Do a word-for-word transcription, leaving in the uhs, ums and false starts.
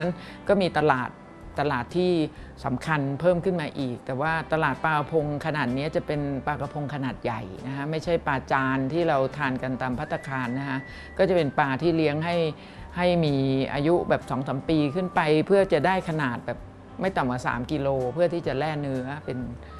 ก็มีตลาดตลาดที่สำคัญเพิ่มขึ้นมาอีกแต่ว่าตลาดปลากระพงขนาดนี้จะเป็นปลากระพงขนาดใหญ่นะคะไม่ใช่ปลาจานที่เราทานกันตามภัตตาคารนะคะก็จะเป็นปลาที่เลี้ยงให้ให้มีอายุแบบ สองถึงสาม ปีขึ้นไปเพื่อจะได้ขนาดแบบไม่ต่ำกว่าสามกิโลเพื่อที่จะแล่เนื้อเป็น